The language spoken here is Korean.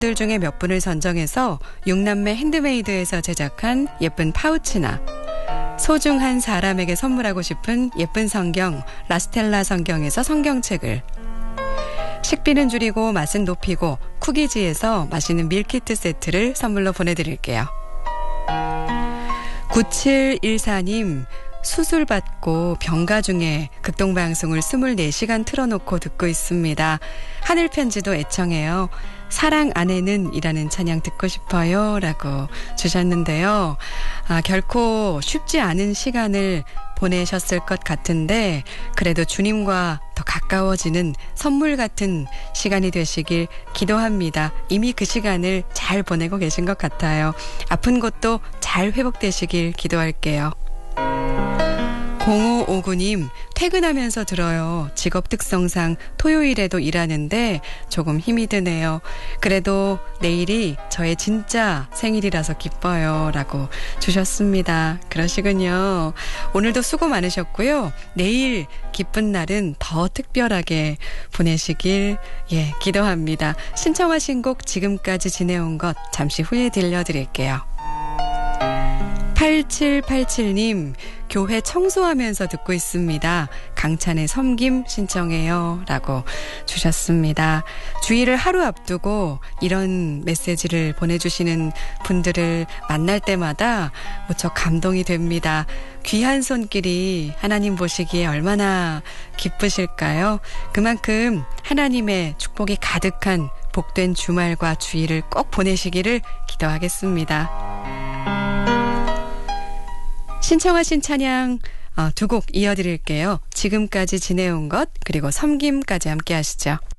들 중에 몇 분을 선정해서 6남매 핸드메이드에서 제작한 예쁜 파우치나 소중한 사람에게 선물하고 싶은 예쁜 성경 라스텔라 성경에서 성경책을, 식비는 줄이고 맛은 높이고 쿠키즈에서 맛있는 밀키트 세트를 선물로 보내드릴게요. 9714님, 수술 받고 병가 중에 극동방송을 24시간 틀어놓고 듣고 있습니다. 하늘편지도 애청해요. 사랑 안에는 이라는 찬양 듣고 싶어요 라고 주셨는데요. 결코 쉽지 않은 시간을 보내셨을 것 같은데 그래도 주님과 더 가까워지는 선물 같은 시간이 되시길 기도합니다. 이미 그 시간을 잘 보내고 계신 것 같아요. 아픈 곳도 잘 회복되시길 기도할게요. 0559님, 퇴근하면서 들어요. 직업 특성상 토요일에도 일하는데 조금 힘이 드네요. 그래도 내일이 저의 진짜 생일이라서 기뻐요 라고 주셨습니다. 그러시군요. 오늘도 수고 많으셨고요. 내일 기쁜 날은 더 특별하게 보내시길 기도합니다. 신청하신 곡 지금까지 지내온 것 잠시 후에 들려드릴게요. 8787님, 교회 청소하면서 듣고 있습니다. 강찬의 섬김 신청해요 라고 주셨습니다. 주일을 하루 앞두고 이런 메시지를 보내주시는 분들을 만날 때마다 무척 감동이 됩니다. 귀한 손길이 하나님 보시기에 얼마나 기쁘실까요? 그만큼 하나님의 축복이 가득한 복된 주말과 주일을 꼭 보내시기를 기도하겠습니다. 신청하신 찬양 두 곡 이어드릴게요. 지금까지 지내온 것 그리고 섬김까지 함께 하시죠.